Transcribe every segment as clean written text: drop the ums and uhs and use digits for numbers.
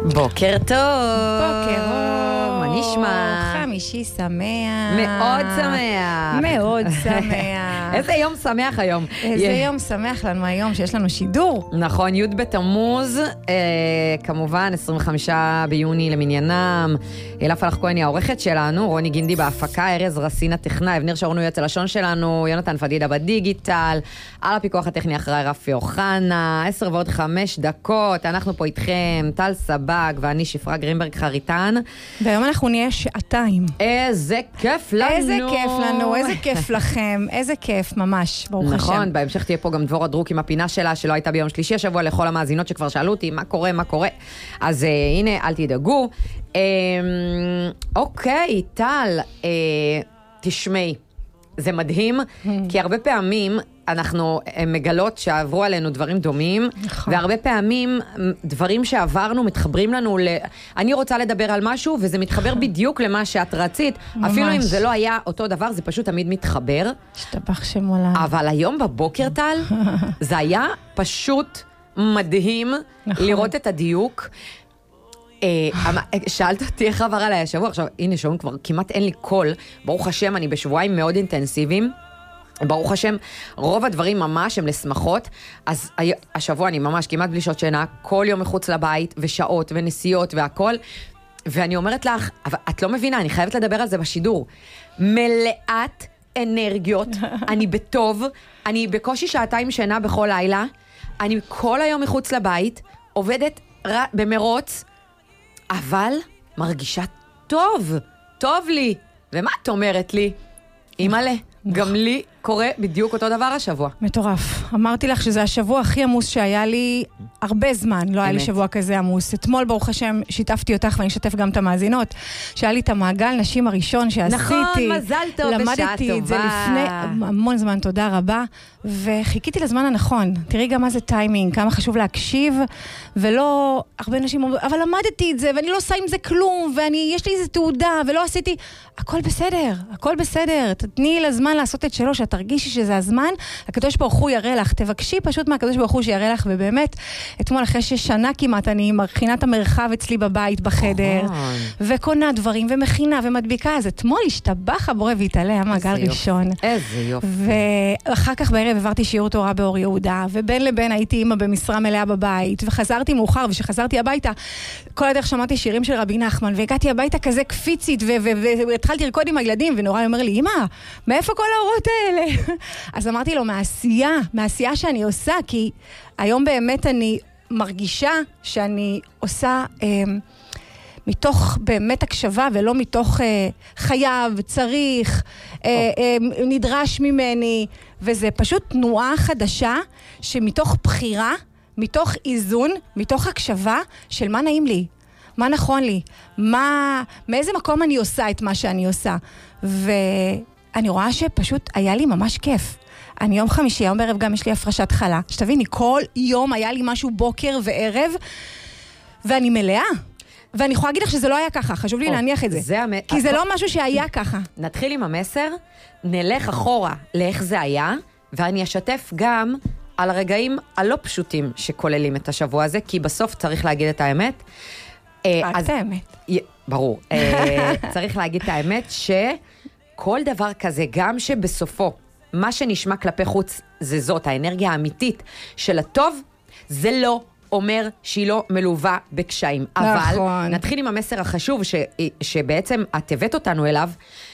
בוקר טוב. בוקר אור. מה נשמע? חמישי שמח. מאוד שמח. מאוד שמח. איזה יום שמח היום. איזה יום שמח לנו היום שיש לנו שידור. נכון, י' בתמוז, כמובן 25 ביוני למניינם. אלה פלח כהן היא העורכת שלנו, רוני גינדי בהפקה, ארז רסין הטכנאי, אבניר שרנו יועץ הלשון שלנו, יונתן פדידה בדיגיטל, על הפיקוח הטכני אחראי רפי אוחנה, 10:05, אנחנו פה איתכם, טל סבג ואני שפרה גרינברג חריטן. והיום אנחנו נהיה שעתיים. איזה כיף לנו. איזה כיף לנו, איזה כיף לכם, איזה כיף ממש, ברוך השם. נכון, בהמשך תהיה פה גם דבורה דרוק עם הפינה שלה, שלא הייתה ביום שלישי השבוע, לכל המאזינות שכבר שאלו אותי, מה קורה? אז הנה, אל תדאגו. אוקיי, טל, תשמעי, זה מדהים, כי הרבה פעמים אנחנו מגלות שעברו עלינו דברים דומים, נכון. והרבה פעמים דברים שעברנו מתחברים לנו אני רוצה לדבר על משהו, וזה מתחבר בדיוק למה שאת רצית. ממש. אפילו אם זה לא היה אותו דבר, זה פשוט תמיד מתחבר. השתבח שמולה. אבל היום בבוקר, טל, זה היה פשוט מדהים נכון. לראות את הדיוק. שאלת אותי איך עבר עליי השבוע, עכשיו הנה שומעים כבר כמעט אין לי קול, ברוך השם אני בשבועיים מאוד אינטנסיביים, ברוך השם רוב הדברים ממש הם לשמחות, אז השבוע אני ממש כמעט בלי שעות שינה, כל יום מחוץ לבית ושעות ונסיעות והכל, ואני אומרת לך, אבל את לא מבינה, אני חייבת לדבר על זה בשידור, מלאת אנרגיות, אני בטוב, אני בקושי שעתיים שינה בכל לילה, אני כל היום מחוץ לבית, עובדת במרוץ, אבל מרגישה טוב לי. ומה את אומרת לי? אימא'לה, גם לי קורה בדיוק אותו דבר השבוע. מטורף. אמרתי לך שזה השבוע הכי עמוס שהיה לי הרבה זמן, לא היה לי שבוע כזה עמוס. אתמול, ברוך השם, שיתפתי אותך ואני אשתף גם את המאזינות, שהיה לי את המעגל נשים הראשון שעשיתי. נכון, מזל טוב בשעה טובה. למדתי את זה לפני המון זמן, תודה רבה. וחיכיתי לזמן הנכון. תראי גם מה זה טיימינג, כמה חשוב להקשיב, ולא, הרבה נשים אומרים, אבל למדתי את זה, ואני לא עושה עם זה כלום, יש לי איזו תעודה, ולא עשיתי, הכל בסדר. תתני לזמן לעשות את שלו, שאת תרגישי שזה הזמן, הקדוש ברוך הוא יראה לך, תבקשי פשוט מהקדוש ברוך הוא שיראה לך, ובאמת, אתמול אחרי ששנה כמעט, אני מרחינה את המרחב אצלי בבית, בחדר, וקונה דברים, ומכינה, ומדביקה, אז אתמול השתבח הבורא והתעלה, המעגל ראשון. איזה יופי. ואחר כך בערב עברתי שיעור תורה באור יהודה, ובין לבין הייתי אמא במשרה מלאה בבית, וחזרתי מאוחר, וכשחזרתי הביתה, כל הדרך שמעתי שירים של רבי נחמן, והגעתי הביתה כזה קפיצית, והתחלתי לרקוד עם הילדים, ונורא אומר לי, אמא, מאיפה כל האורות האלה? אז אמרתי לו, מהעשייה שאני עושה, כי היום באמת אני מרגישה שאני עושה מתוך באמת הקשבה, ולא מתוך חייב, צריך, נדרש ממני, וזה פשוט תנועה חדשה, שמתוך בחירה, מתוך איזון, מתוך הקשבה, של מה נעים לי, מה נכון לי, מאיזה מקום אני עושה את מה שאני עושה. ואני רואה שפשוט היה לי ממש כיף. אני יום חמישי, היום בערב גם יש לי הפרשת חלה. שתביני, כל יום היה לי משהו בוקר וערב, ואני מלאה. ואני יכולה להגיד לך שזה לא היה ככה, חשוב לי להניח את זה. כי זה לא משהו שהיה ככה. נתחיל עם המסר, נלך אחורה לאיך זה היה, ואני אשתף גם על הרגעים הלא פשוטים שכוללים את השבוע הזה, כי בסוף צריך להגיד את האמת. את האמת. ברור. צריך להגיד את האמת שכל דבר כזה, גם שבסופו, מה שנשמע כלפי חוץ זה זאת, האנרגיה האמיתית של הטוב, זה לא אומר שהיא לא מלווה בקשיים. נכון. אבל נתחיל עם המסר החשוב שבעצם את הבאת אותנו אליו,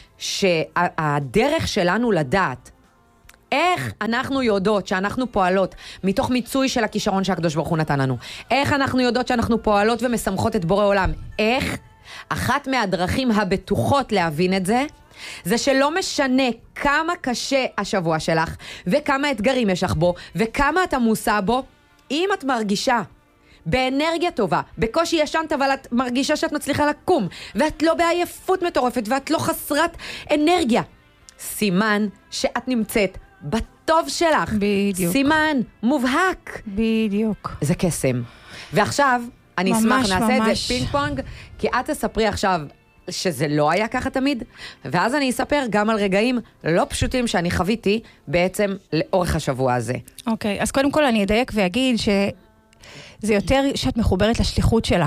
שהדרך שלנו לדעת, איך אנחנו יודעות שאנחנו פועלות מתוך מיצוי של הכישרון שהקדוש ברוך הוא נתן לנו? איך אנחנו יודעות שאנחנו פועלות ומשמחות את בורא עולם? איך? אחת מהדרכים הבטוחות להבין את זה, זה שלא משנה כמה קשה השבוע שלך, וכמה אתגרים יש לך בו, וכמה את עמוסה בו, אם את מרגישה באנרגיה טובה, בקושי ישנת, אבל את מרגישה שאת מצליחה לקום, ואת לא בעייפות מטורפת, ואת לא חסרת אנרגיה, סימן שאת נמצאת בטוב שלך. בדיוק. סימן מובהק. בדיוק. זה קסם. ועכשיו, אני אשמח, נעשה את זה פינג פונג, כי את תספרי עכשיו שזה לא היה ככה תמיד, ואז אני אספר גם על רגעים לא פשוטים שאני חוויתי בעצם לאורך השבוע הזה. אוקיי, אז קודם כל אני אדייק ואגיד שזה יותר שאת מחוברת לשליחות שלך.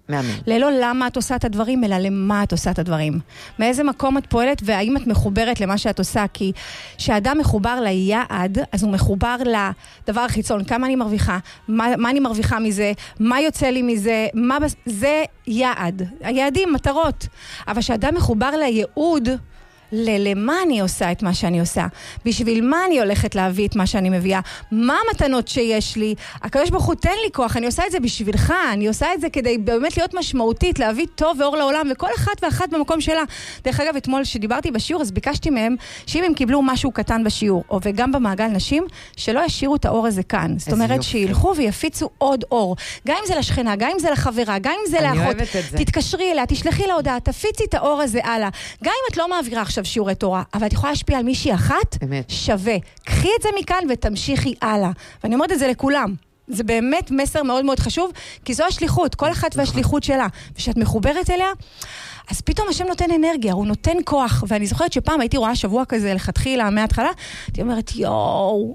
ללא למה את עושה את הדברים, אלא למה את עושה את הדברים. מאיזה מקום את פועלת, והאם את מחוברת למה שאת עושה, כי כשאדם מחובר ליעד, אז הוא מחובר לדבר החיצון, כמה אני מרוויחה, מה אני מרוויחה מזה, מה יוצא לי מזה, זה יעד. היעדים, מטרות. אבל כשאדם מחובר לייעוד, למה אני עושה את מה שאני עושה? בשביל מה אני הולכת להביא את מה שאני מביאה? מה המתנות שיש לי? הקדוש ברוך הוא תן לי כוח, אני עושה את זה בשבילך, אני עושה את זה כדי באמת להיות משמעותית, להביא טוב ואור לעולם, וכל אחת ואחת במקום שלה. דרך אגב, אתמול שדיברתי בשיעור, אז ביקשתי מהם, שאם הם קיבלו משהו קטן בשיעור, או וגם במעגל נשים, שלא ישירו את האור הזה כאן. זאת אומרת, שילכו ויפיצו עוד אור. גם אם זה לשכנה, גם אם זה לחברה, גם אם זה לאחות. תתקשרי אליה, תשלחי לה הודעה, תפיצי את האור הזה הלאה. גם אם את לא מעבירה עכשיו שיעורי תורה, אבל את יכולה להשפיע על מישהי אחת, שווה. קחי את זה מכאן ותמשיכי הלאה. ואני אומרת את זה לכולם. זה באמת מסר מאוד מאוד חשוב, כי זו השליחות, כל אחת והשליחות שלה. ושאת מחוברת אליה, אז פתאום השם נותן אנרגיה, הוא נותן כוח. ואני זוכרת שפעם הייתי רואה שבוע כזה לכתחילה, מההתחלה, הייתי אומרת, יואו,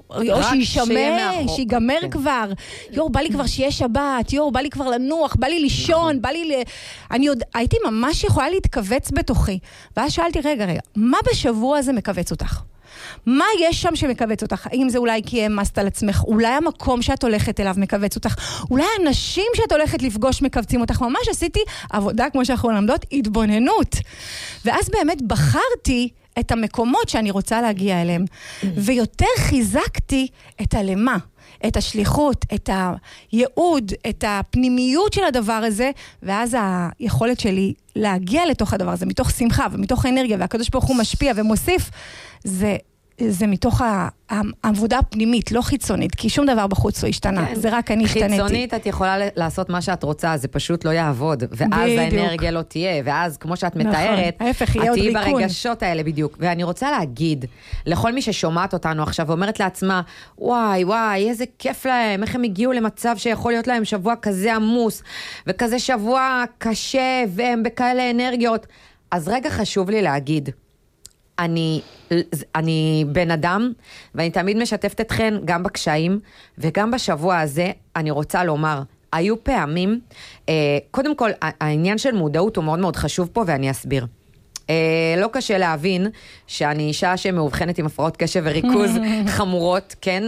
שיגמר כבר. יואו, בא לי כבר שיהיה שבת, יואו, בא לי כבר לנוח, בא לי לישון, בא לי הייתי ממש יכולה להתכווץ בתוכי. ואז שאלתי, רגע, מה בשבוע הזה מכווץ אותך? מה יש שם שמקבץ אותך? האם זה אולי כי העמסת על עצמך? אולי המקום שאת הולכת אליו מקבץ אותך? אולי האנשים שאת הולכת לפגוש מקבצים אותך? ממש עשיתי עבודה, כמו שאנחנו למדות, התבוננות. ואז באמת בחרתי את המקומות שאני רוצה להגיע אליהם. ויותר חיזקתי את הלמה, את השליחות, את הייעוד, את הפנימיות של הדבר הזה, ואז היכולת שלי להגיע לתוך הדבר הזה, מתוך שמחה ומתוך אנרגיה, והקדוש ברוך הוא משפיע ומוסיף, זה מתוך העבודה הפנימית, לא חיצונית, כי שום דבר בחוץ לא השתנה, זה רק אני השתניתי. חיצונית את יכולה לעשות מה שאת רוצה, זה פשוט לא יעבוד, ואז האנרגיה לא תהיה, ואז כמו שאת מתארת, את תהיי ברגשות האלה בדיוק. ואני רוצה להגיד, לכל מי ששומעת אותנו עכשיו, ואומרת לעצמה, וואי, איזה כיף להם, איך הם הגיעו למצב שיכול להיות להם שבוע כזה עמוס, וכזה שבוע קשה, והם בכאלה אנרגיות. אז רגע חשוב לי להגיד, אני בן אדם, ואני תמיד משתפת אתכן גם בקשיים, וגם בשבוע הזה אני רוצה לומר, היו פעמים, קודם כל, העניין של מודעות הוא מאוד מאוד חשוב פה, ואני אסביר. לא קשה להבין שאני אישה שמאובחנת עם הפרעות קשב וריכוז חמורות, כן?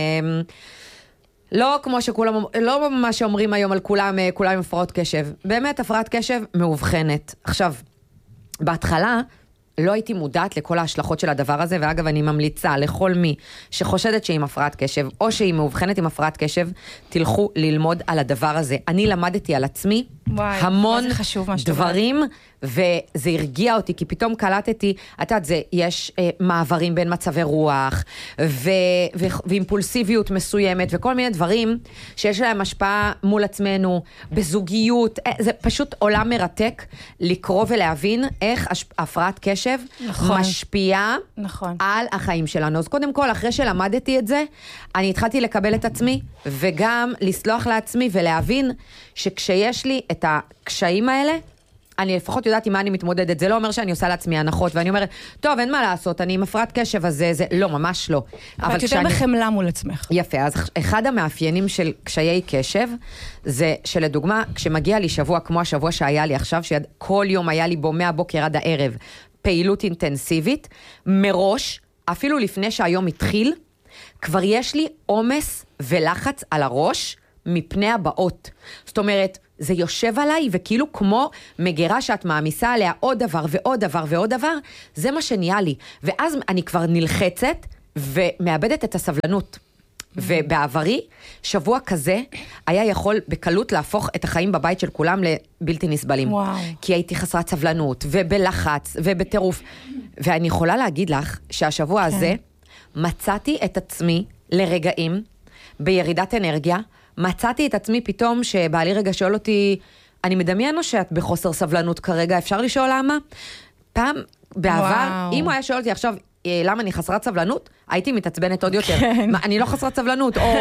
לא כמו שכולם, לא מה שאומרים היום על כולם עם הפרעות קשב. באמת, הפרעת קשב מאובחנת. עכשיו, בהתחלה, לא הייתי מודעת לכל ההשלכות של הדבר הזה, ואגב אני ממליצה לכל מי שחושדת שהיא עם הפרעת קשב, או שהיא מאובחנת עם הפרעת קשב, תלכו ללמוד על הדבר הזה. אני למדתי על עצמי המון דברים, וזה הרגיע אותי, כי פתאום קלטתי, את יודעת, יש מעברים בין מצבי רוח, ואימפולסיביות מסוימת, וכל מיני דברים שיש להם השפעה מול עצמנו, בזוגיות, זה פשוט עולם מרתק, לקרוא ולהבין איך הפרעת קשב משפיעה על החיים שלנו. אז קודם כל, אחרי שלמדתי את זה, אני התחלתי לקבל את עצמי, וגם לסלוח לעצמי ולהבין שכשיש לי את הקשיים האלה, אני לפחות יודעת עם מה אני מתמודדת. זה לא אומר שאני עושה לעצמי הנחות, ואני אומרת, טוב, אין מה לעשות, אני עם הפרעת קשב, אז זה לא, ממש לא. ואת יותר בחמלה מול עצמך. יפה, אז אחד המאפיינים של קשיי קשב, זה שלדוגמה, כשמגיע לי שבוע כמו השבוע שהיה לי עכשיו, שכל יום היה לי בו מהבוקר עד הערב, פעילות אינטנסיבית, מראש, אפילו לפני שהיום התחיל, כבר יש לי עומס ולחץ על הראש, מפני הבאות. זאת אומרת, זה יושב עליי, וכאילו כמו מגירה שאת מעמיסה עליה עוד דבר ועוד דבר ועוד דבר, זה מה שנהיה לי. ואז אני כבר נלחצת, ומאבדת את הסבלנות. ובעברי, שבוע כזה, היה יכול בקלות להפוך את החיים בבית של כולם לבלתי נסבלים. וואו. כי הייתי חסרת סבלנות, ובלחץ, ובטירוף. ואני יכולה להגיד לך, שהשבוע הזה, מצאתי את עצמי לרגעים, בירידת אנרגיה, מצאתי את עצמי פתאום שבעלי רגע שואל אותי, אני מדמיין או שאת בחוסר סבלנות כרגע, אפשר לשאול למה? פעם, בעבר, אם הוא היה שואל אותי עכשיו, למה אני חסרת סבלנות? הייתי מתעצבנת עוד יותר. מה, אני לא חסרת סבלנות, או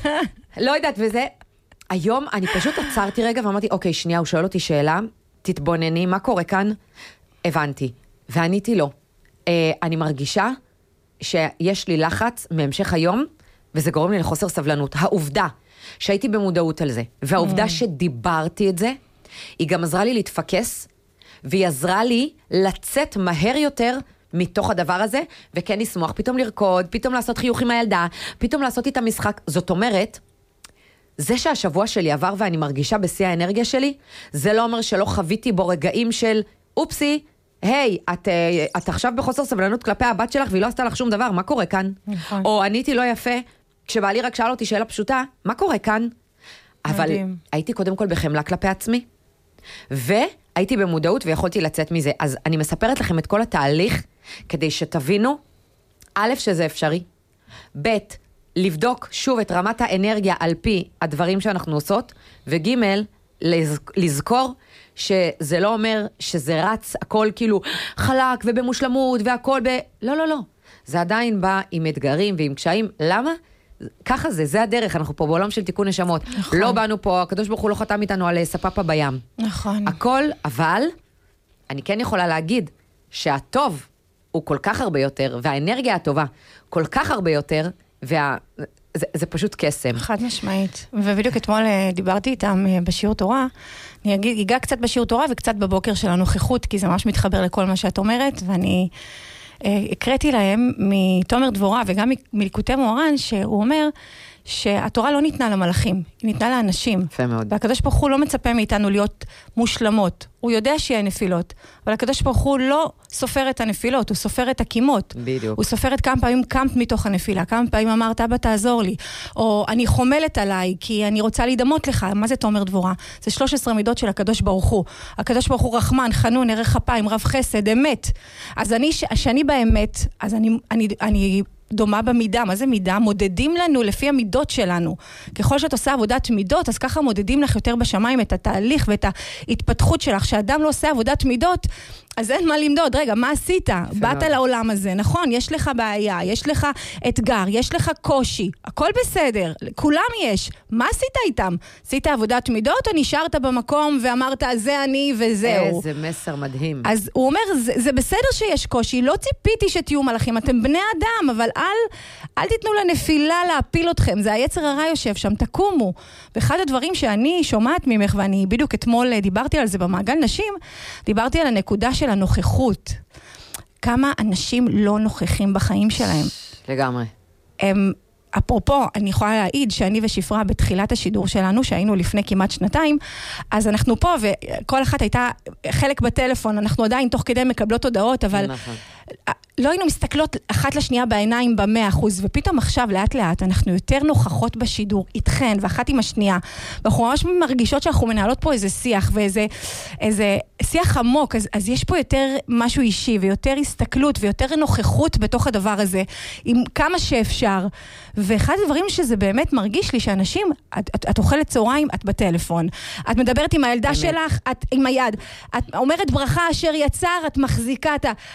לא יודעת, וזה, היום אני פשוט עצרתי רגע ואמרתי, אוקיי, שנייה, הוא שואל אותי שאלה, תתבונני, מה קורה כאן? הבנתי, ועניתי לו. אני מרגישה שיש לי לחץ מהמשך היום, וזה גורם לי לחוסר סבלנות. העובדה שהייתי במודעות על זה, והעובדה שדיברתי את זה, היא גם עזרה לי להתפקס, והיא עזרה לי לצאת מהר יותר מתוך הדבר הזה, וכן לשמוח, פתאום לרקוד, פתאום לעשות חיוך עם הילדה, פתאום לעשות איתה משחק. זאת אומרת, זה שהשבוע שלי עבר ואני מרגישה בשיא האנרגיה שלי, זה לא אומר שלא חוויתי בו רגעים של, אופסי, היי, את עכשיו בחוסר סבלנות כלפי הבת שלך, והיא לא עשתה לך שום דבר, מה קורה כאן? נכון. או עניתי לא יפה, כשבעלי רק שאל אותי שאלה פשוטה, מה קורה כאן? אבל הייתי קודם כל בחמלה כלפי עצמי, והייתי במודעות ויכולתי לצאת מזה. אז אני מספרת לכם את כל התהליך, כדי שתבינו, א', שזה אפשרי, ב', לבדוק שוב את רמת האנרגיה על פי הדברים שאנחנו עושות, וג', לזכור שזה לא אומר שזה רץ הכל כאילו חלק ובמושלמות והכל לא, לא, לא. זה עדיין בא עם אתגרים ועם קשיים. למה? ככה זה הדרך. אנחנו פה בעולם של תיקון נשמות. נכון. לא באנו פה, הקדוש ברוך הוא לא חתם איתנו על ספפה בים. נכון. הכל, אבל אני כן יכולה להגיד שהטוב הוא כל כך הרבה יותר, והאנרגיה הטובה כל כך הרבה יותר, זה פשוט קסם. חד משמעית. ובדיוק אתמול דיברתי איתם בשיעור תורה, אני אגע קצת בשיעור תורה וקצת בבוקר של הנוכחות, כי זה ממש מתחבר לכל מה שאת אומרת, ואני הקראתי להם מתומר דבורה וגם מליקוטי מוהר"ן, שהוא אומר שהתורה לא ניתנה למלאכים, היא ניתנה לאנשים. יפה מאוד. והקדוש ברוך הוא לא מצפה מאיתנו להיות מושלמות. הוא יודע שיהיה נפילות, אבל הקדוש ברוך הוא לא סופר את הנפילות, הוא סופר את הקימות. בדיוק. הוא סופר את כמה פעמים קמת מתוך הנפילה, כמה פעמים אמרת, אבא תעזור לי, או אני חומלת עליי, כי אני רוצה להידמות לך. מה זה תומר דבורה? זה 13 מידות של הקדוש ברוך הוא. הקדוש ברוך הוא רחמן, חנון, ערך אפיים, רב חסד, אמת. אז שאני באמת, אז אני דומה במידה. מה זה מידה? מודדים לנו לפי המידות שלנו. ככל שאת עושה עבודת מידות, אז ככה מודדים לך יותר בשמיים את התהליך ואת ההתפתחות שלך. כשאדם לא עושה עבודת מידות, אז אין מה למדוד. רגע, מה עשית? באת לעולם הזה, נכון? יש לך בעיה, יש לך אתגר, יש לך קושי. הכל בסדר, לכולם יש. מה עשית איתם? עשית עבודת מידות או נשארת במקום ואמרת, זה אני וזהו? איזה מסר מדהים. אז הוא אומר, זה בסדר שיש קושי, לא ציפיתי שתהיו מלאכים, אתם בני אדם, אבל אל תיתנו לנפילה להפיל אתכם, זה היצר הרע יושב שם, תקומו. ואחד הדברים שאני שומעת ממך, ואני בדיוק אתמול דיברתי על זה במעגל נשים, דיברתי על הנקודה של הנוכחות. כמה אנשים לא נוכחים בחיים שלהם. לגמרי. אפרופו, אני יכולה להעיד שאני ושפרה בתחילת השידור שלנו, שהיינו לפני כמעט 2 אז אנחנו פה, וכל אחת הייתה חלק בטלפון, אנחנו עדיין תוך כדי מקבלות הודעות, אבל נכון. לא היינו מסתכלות אחת לשנייה בעיניים ב100%, ופתאום עכשיו לאט לאט אנחנו יותר נוכחות בשידור, איתכן ואחת עם השנייה, ואנחנו ממש מרגישות שאנחנו מנהלות פה איזה שיח, ואיזה שיח עמוק, אז יש פה יותר משהו אישי, ויותר הסתכלות, ויותר נוכחות בתוך הדבר הזה, עם כמה שאפשר, ואחד הדברים שזה באמת מרגיש לי, שאנשים, את אוכלת צהריים, את בטלפון, את מדברת עם הילדה שלך, את עם היד, את אומרת ברכה אשר יצר, את מחזיקה,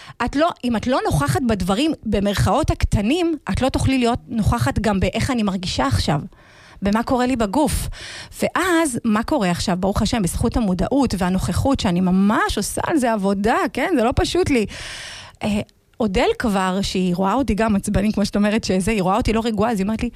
אם את לא נוכחת בדברים, במרכאות הקטנים, את לא תוכלי להיות נוכחת גם באיך אני מרגישה עכשיו, במה קורה לי בגוף. ואז, מה קורה עכשיו? ברוך השם, בזכות המודעות והנוכחות, שאני ממש עושה על זה עבודה, כן? זה לא פשוט לי. אודל כבר, שהיא רואה אותי גם עצבנים, כמו שאת אומרת שזה, היא רואה אותי לא רגועה, אז היא אומרת לי,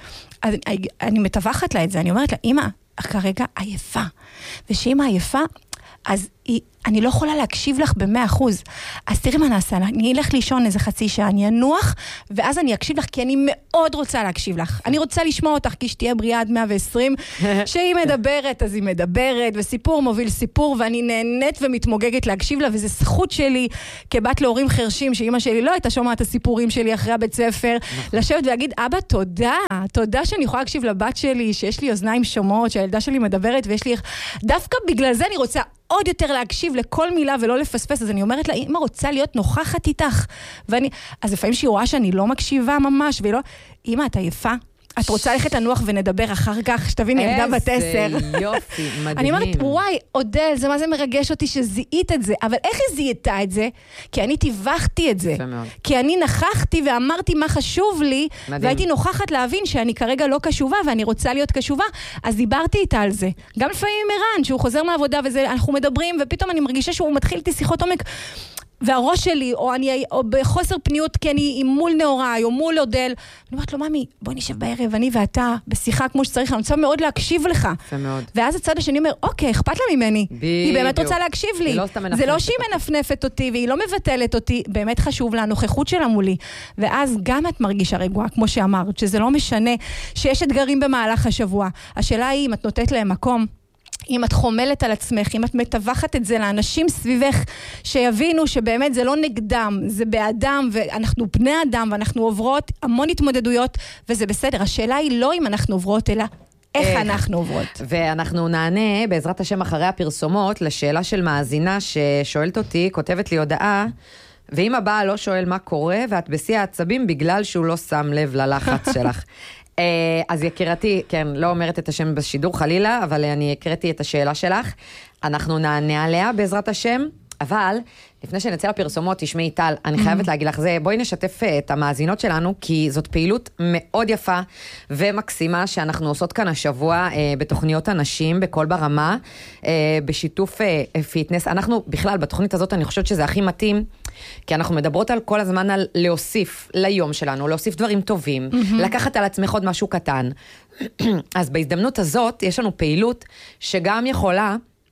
אני מטווחת לה את זה, אני אומרת לה, אמא, כרגע עייפה. ושאמא עייפה, אז אני לא יכולה להקשיב לך ב100%. אז תראי מה נעשה, אני אלך לישון איזה חצי שעה, אני אנוח, ואז אני אקשיב לך, כי אני מאוד רוצה להקשיב לך. אני רוצה לשמוע אותך, כי שתהיה בריאה עד 120, שהיא מדברת, אז היא מדברת, וסיפור מוביל סיפור, ואני נהנית ומתמוגגת להקשיב לה, וזה זכות שלי, כבת להורים חרשים, שאמא שלי לא הייתה שומעת את הסיפורים שלי אחרי הבית ספר, לשבת ולהגיד, אבא, תודה שאני יכולה להקשיב לבת שלי, שיש לי אוזניים שומעות, שהילדה שלי מדברת, ויש לי... דווקא בגלל זה אני רוצה עוד יותר להקשיב לכל מילה ולא לפספס, אז אני אומרת לה, אמא רוצה להיות נוכחת איתך, אז לפעמים שהיא רואה שאני לא מקשיבה ממש, אמא, את עייפה? את רוצה ללכת לנוח ונדבר אחר כך, שתבין ילדה בת 10. איזה יופי, מדהים. אני אומרת, וואי, אודל, זה מה זה מרגש אותי שזיהית את זה, אבל איך היא זיהתה את זה? כי אני טיווחתי את זה. כי אני נכחתי ואמרתי מה חשוב לי, והייתי נוכחת להבין שאני כרגע לא קשובה, ואני רוצה להיות קשובה, אז דיברתי איתה על זה. גם לפעמים עם ערן, שהוא חוזר מהעבודה וזה, אנחנו מדברים, ופתאום אני מרגישה שהוא מתחיל איתי שיחות עומק, והראש שלי, או בחוסר פניות, כי אני מול נאוריי, או מול אודל, אני אומרת לו, ממי, בואי נשב בערב, אני ואתה, בשיחה כמו שצריך, אני רוצה מאוד להקשיב לך. ואז הצד השני אומר, אוקיי, אכפת לה ממני. היא באמת רוצה להקשיב לי. זה לא שהיא מנפנפת אותי, והיא לא מבטלת אותי, באמת חשוב לה, הנוכחות שלה מולי. ואז גם את מרגישה רגועה, כמו שאמרת, שזה לא משנה, שיש אתגרים במהלך השבוע. השאלה היא, אם את נותנת להם מקום, אם את חומלת על עצמך, אם את מטווחת את זה לאנשים סביבך, שיבינו שבאמת זה לא נגדם, זה באדם, ואנחנו בני אדם, ואנחנו עוברות המון התמודדויות, וזה בסדר. השאלה היא לא אם אנחנו עוברות, אלא איך אנחנו עוברות. ואנחנו נענה, בעזרת השם אחרי הפרסומות, לשאלה של מאזינה ששואלת אותי, כותבת לי הודעה, ואם הבא לא שואל מה קורה, ואת בשיא העצבים בגלל שהוא לא שם לב ללחץ שלך. אז יקירתי, כן, לא אומרת את השם בשידור חלילה, אבל אני הקראתי את השאלה שלך. אנחנו נענה עליה בעזרת השם, אבל לפני שנצא לפרסומות, תשמעי טל, אני חייבת להגיד לך זה, בואי נשתף את המאזינות שלנו, כי זאת פעילות מאוד יפה ומקסימה שאנחנו עושות כאן השבוע בתוכניות אנשים, בכל ברמה, בשיתוף פיטנס. אנחנו בכלל, בתוכנית הזאת אני חושבת שזה הכי מתאים, כי אנחנו מדברות על כל הזמן על להוסיף ליום שלנו, להוסיף דברים טובים, לקחת על עצמך עוד משהו קטן. אז בהזדמנות הזאת יש לנו פעילות שגם יכולה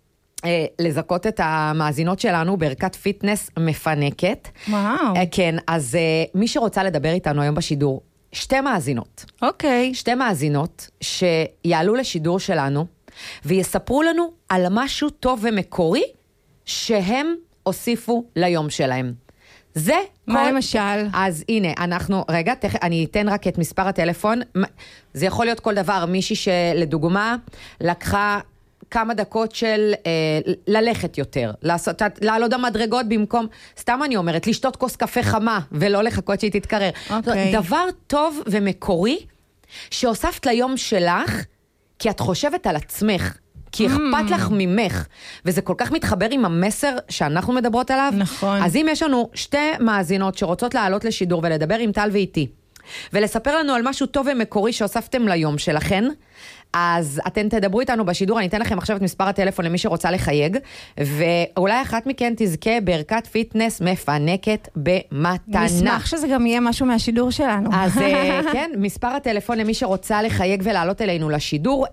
לזכות את המאזינות שלנו בערכת פיטנס מפנקת. וואו. כן, אז מי שרוצה לדבר איתנו היום בשידור, שתי מאזינות. אוקיי. שתי מאזינות שיעלו לשידור שלנו, ויספרו לנו על משהו טוב ומקורי, שהם הוסיפו ליום שלהם. זה מה למשל? אז הנה, אנחנו, רגע, אני אתן רק את מספר הטלפון. זה יכול להיות כל דבר, מישהי שלדוגמה לקחה כמה דקות של ללכת יותר, לעלות המדרגות במקום, סתם אני אומרת, לשתות כוס קפה חמה, ולא לחכות שהיא תתקרר. דבר טוב ומקורי, שהוספת ליום שלך, כי את חושבת על עצמך, כי אכפת לך ממך, וזה כל כך מתחבר עם המסר שאנחנו מדברות עליו. נכון. אז אם יש לנו שתי מאזינות שרוצות לעלות לשידור ולדבר עם טל ואיתי, ולספר לנו על משהו טוב ומקורי שהוספתם ליום שלכן, אז אתן תדברו איתנו בשידור, אני אתן לכם עכשיו את מספר הטלפון למי שרוצה לחייג, ואולי אחת מכן תזכה בערכת פיטנס מפנקת במתנה. נשמח שזה גם יהיה משהו מהשידור שלנו. אז כן, מספר הטלפון למי שרוצה לחייג ולעלות אלינו לשידור,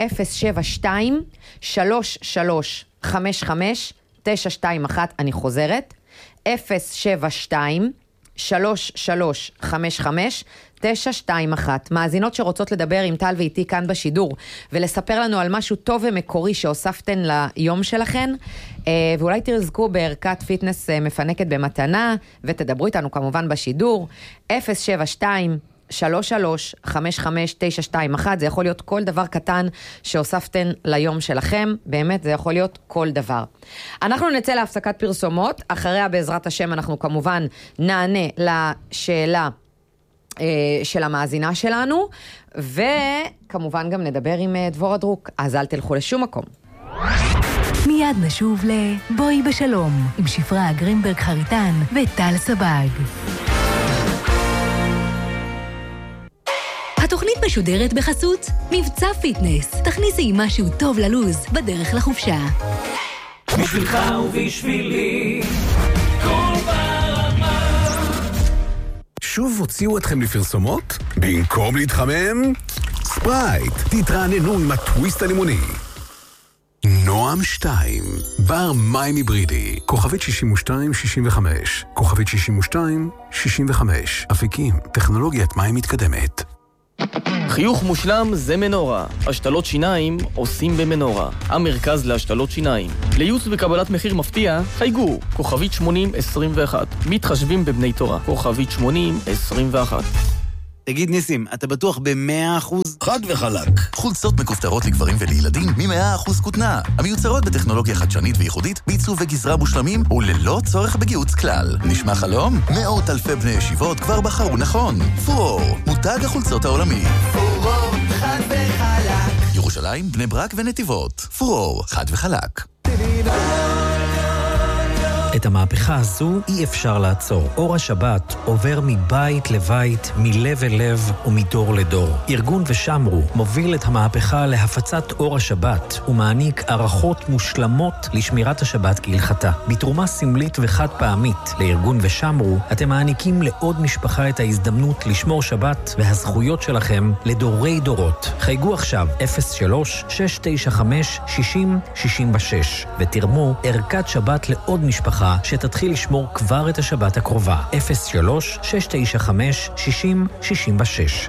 072-3355-921, אני חוזרת, 072-3355-921, מאזינות שרוצות לדבר עם טל ואיתי כאן בשידור, ולספר לנו על משהו טוב ומקורי שהוספתן ליום שלכן, ואולי תרזקו בערכת פיטנס מפנקת במתנה, ותדברו איתנו כמובן בשידור, 072-3355-921, זה יכול להיות כל דבר קטן שהוספתן ליום שלכם, באמת זה יכול להיות כל דבר. אנחנו נצא להפסקת פרסומות, אחריה בעזרת השם אנחנו כמובן נענה לשאלה של המאזינה שלנו, וכמובן גם נדבר עם דבורה דרוק, אז אל תלכו לשום מקום. מיד נשוב לבואי בשלום, עם שפרה גרינברג חריטן וטל סבג. התוכנית משודרת בחסות מבצע פיטנס. תכניסי משהו טוב ללוז בדרך לחופשה. בשבילך ובשבילי כל ברמה. שוב הוציאו אתכם לפרסומות? במקום להתחמם? ספרייט, תתרעננו עם הטוויסט הלימוני. נועם 2, בר מים היברידי, כוכבית 6265, כוכבית 6265, אפיקים, טכנולוגיית מים מתקדמת. חיוך מושלם זה מנורה. השתלות שיניים עושים במנורה. המרכז להשתלות שיניים. לייעוץ וקבלת מחיר מפתיע, חייגו, כוכבית 8021. מתחשבים בבני תורה, כוכבית 8021. תגיד ניסים, אתה בטוח ב100%? חד וחלק. חולצות מכופתרות לגברים ולילדים מ100% כותנה. המיוצרות בטכנולוגיה חדשנית וייחודית, בעיצוב וגזרה מושלמים וללא צורך בגיוץ כלל. נשמע חלום? מאות אלפי בני ישיבות כבר בחרו נכון. פורור, מותג החולצות העולמי. פורור, חד וחלק. ירושלים, בני ברק ונתיבות. פורור, חד וחלק. את את המהפכה הזו אי אפשר לעצור. אור השבת עובר מבית לבית, מלב אל לב ומדור לדור. ארגון ושמרו מוביל את המהפכה להפצת אור השבת ומעניק ערכות מושלמות לשמירת השבת כהלכתה. בתרומה סמלית וחד פעמית לארגון ושמרו, אתם מעניקים לעוד משפחה את ההזדמנות לשמור שבת והזכויות שלכם לדורי דורות. חייגו עכשיו 03-695-6066 ותרמו ערכת שבת לעוד משפחה שתתחיל לשמור כבר את השבת הקרובה. 03-695-6066.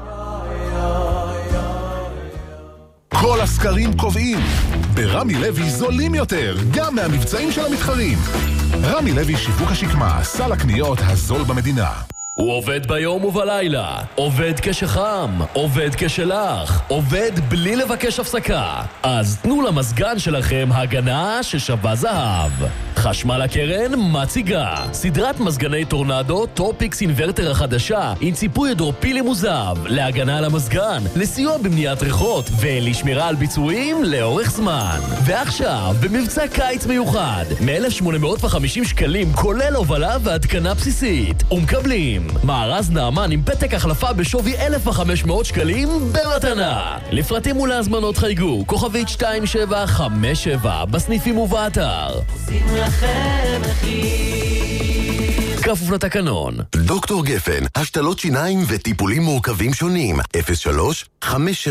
כל הסקרים קובעים, ברמי לוי זולים יותר, גם מהמבצעים של המתחרים. רמי לוי שיווק השקמה, סל הקניות הזול במדינה. הוא עובד ביום ובלילה, עובד כשחם, עובד כשלח, עובד בלי לבקש הפסקה. אז תנו למזגן שלכם הגנה ששווה זהב. חשמל הקרן מציגה סדרת מזגני טורנדו טופיקס אינברטר החדשה עם ציפוי הידרופילי מוזב להגנה על המזגן, לסיוע במניעת ריחות ולשמירה על ביצועים לאורך זמן. ועכשיו במבצע קיץ מיוחד מ-1,850 שקלים כולל הובלה והתקנה בסיסית, ומקבלים מארז נאמן עם פתק החלפה בשווי 1,500 שקלים במתנה. לפרטים ולהזמנות חייגו כוכבית 2757 בסניפים ובאתר. עושים לכם מחיר, כפוף לתקנון. דוקטור גפן, השתלות שיניים וטיפולים מורכבים שונים. 03-570-7575.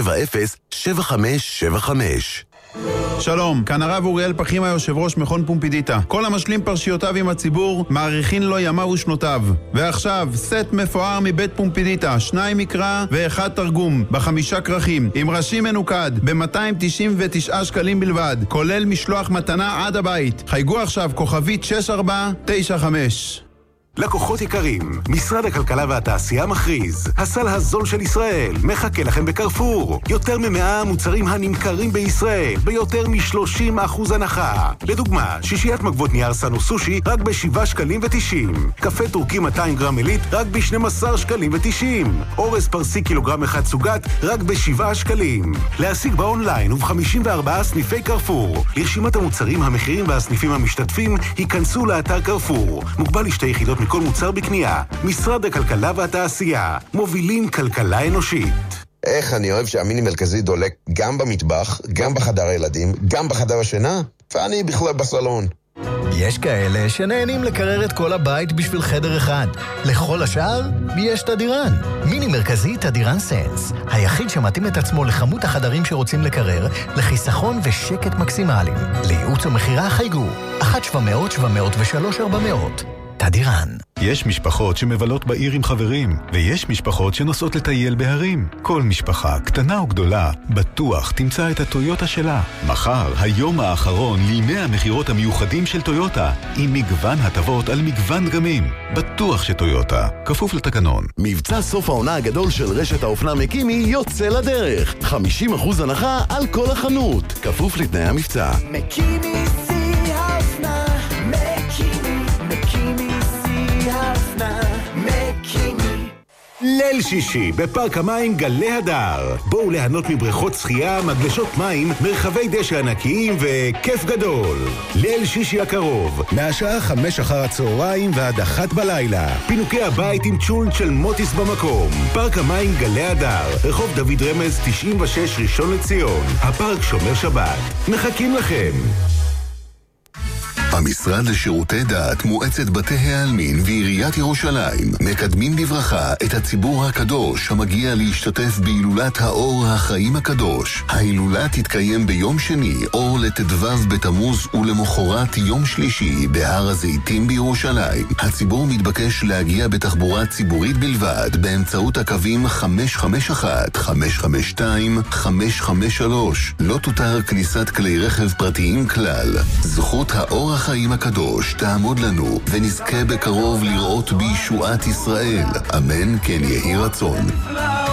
שלום, כאן הרב אוריאל פחימה, יושב ראש מכון פומפידיטה. כל המשלים פרשיותיו עם הציבור, מעריכין לו ימיו ושנותיו. ועכשיו, סט מפואר מבית פומפידיטה, 2 מקרא ו1 תרגום, ב5 כרכים, עם ראשי מנוקד, ב-299 שקלים בלבד, כולל משלוח מתנה עד הבית. חייגו עכשיו, כוכבית 6495. לקוחות יקרים, משרד הכלכלה והתעשייה מכריז, הסל הזול של ישראל מחכה לכם בקרפור. יותר מ100 מוצרים הנמכרים בישראל ביותר מ30% הנחה. לדוגמה, שישיית מגבות נייר סנו סושי רק ב7 שקלים ו90. קפה טורקי 200 גרם עילית רק ב12 שקלים ו90. אורז פרסי קילוגרם 1 סוגת רק ב7 שקלים. להשיג באונליין וב54 סניפי קרפור. לרשימת המוצרים, המחירים והסניפים המשתתפים היכנסו לאתר קרפור. מוגבל לשתי יחידות מכל מוצר בקנייה. משרד הכלכלה והתעשייה, מובילים כלכלה אנושית. איך אני אוהב שהמיני מרכזי דולק גם במטבח, גם בחדר הילדים, גם בחדר השינה, ואני בכלל בסלון. יש כאלה שנהנים לקרר את כל הבית בשביל חדר אחד. לכל השאר יש תדירן. מיני מרכזי תדירן סנס, היחיד שמתאים את עצמו לכמות החדרים שרוצים לקרר, לחיסכון ושקט מקסימליים. לייעוץ ומחירה חייגו 1-700-703-400. תדירן. יש משפחות שמבלות בעיר עם חברים, ויש משפחות שנוסעות לטייל בהרים. כל משפחה, קטנה או גדולה, בטוח תמצא את הטויוטה שלה. מחר, היום האחרון לימי המחירות המיוחדים של טויוטה, עם מגוון הטבות על מגוון דגמים. בטוח שטויוטה, כפוף לתקנון. מבצע סוף העונה הגדול של רשת האופנה מקימי יוצא לדרך. 50% הנחה על כל החנות, כפוף לתנאי המבצע. מקימי סי האופנה, ליל שישי בפארק המים גלי הדר. בואו ליהנות מבריכות שחייה, מגלשות מים, מרחבי דשא ענקיים וכיף גדול. ליל שישי הקרוב, מהשעה 5 אחר הצהריים ועד 1 בלילה. פינוקי הבית עם צ'ולנט של מוטיס במקום. פארק המים גלי הדר, רחוב דוד רמז 96 ראשון לציון. הפארק שומר שבת. מחכים לכם. המשרד לשירותי דת, מועצת בתי העלמין ועיריית ירושלים מקדמים בברכה את הציבור הקדוש המגיע להשתתף בהילולת האור החיים הקדוש. ההילולה תתקיים ביום שני, אור לט"ו בתמוז, ולמחרת יום שלישי בהר הזיתים בירושלים. הציבור מתבקש להגיע בתחבורה ציבורית בלבד באמצעות הקווים 551, 552, 553. לא תותר כניסת כלי רכב פרטיים כלל. זכות האור החיים הקדוש תעמוד לנו, ונזכה בקרוב לראות בישועת ישראל. אמן כן יהי רצון.